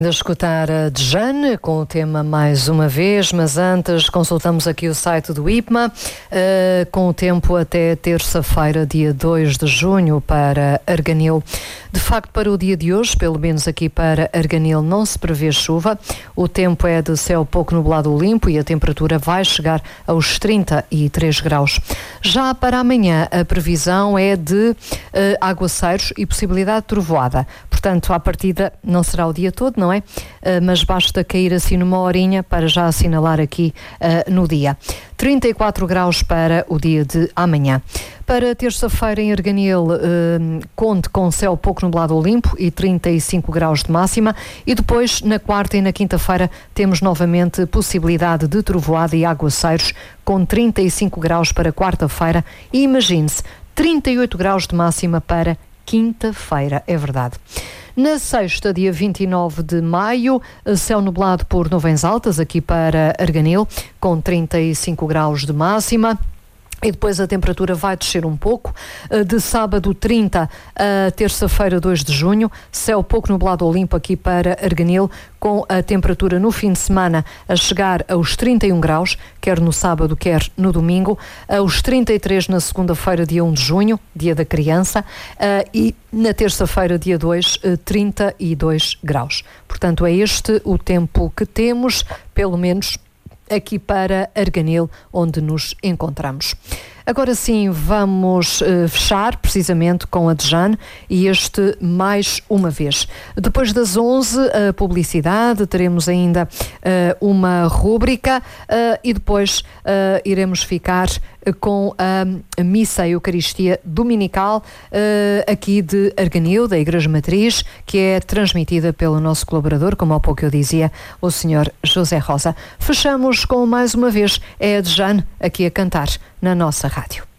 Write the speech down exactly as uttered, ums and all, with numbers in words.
De escutar a Dejane com o tema mais uma vez, mas antes consultamos aqui o site do I P M A uh, com o tempo até terça-feira, dia dois de junho, para Arganil. De facto, para o dia de hoje, pelo menos aqui para Arganil, não se prevê chuva. O tempo é de céu pouco nublado ou limpo e a temperatura vai chegar aos trinta e três graus. Já para amanhã, a previsão é de uh, aguaceiros e possibilidade de trovoada. Portanto, à partida não será o dia todo, não é? Uh, mas basta cair assim numa horinha para já assinalar aqui uh, no dia. trinta e quatro graus para o dia de amanhã. Para terça-feira em Arganil, uh, conte com céu pouco nublado ou limpo e trinta e cinco graus de máxima. E depois, na quarta e na quinta-feira, temos novamente possibilidade de trovoada e aguaceiros com trinta e cinco graus para quarta-feira. E imagine-se, trinta e oito graus de máxima para quinta-feira, é verdade. Na sexta, dia vinte e nove de maio, céu nublado por nuvens altas aqui para Arganil, com trinta e cinco graus de máxima. E depois a temperatura vai descer um pouco. De sábado trinta a terça-feira dois de junho, céu pouco nublado ou limpo aqui para Arganil, com a temperatura no fim de semana a chegar aos trinta e um graus, quer no sábado, quer no domingo, aos trinta e três na segunda-feira, dia um de junho, dia da criança, e na terça-feira, dia dois, trinta e dois graus. Portanto, é este o tempo que temos, pelo menos aqui para Arganil, onde nos encontramos. Agora sim, vamos uh, fechar precisamente com a Dejane e este mais uma vez. Depois das onze, a publicidade, teremos ainda uh, uma rúbrica uh, e depois uh, iremos ficar com a missa e Eucaristia dominical uh, aqui de Arganil, da Igreja Matriz, que é transmitida pelo nosso colaborador, como há pouco eu dizia, o senhor José Rosa. Fechamos com mais uma vez, é a Dejane aqui a cantar na nossa rádio.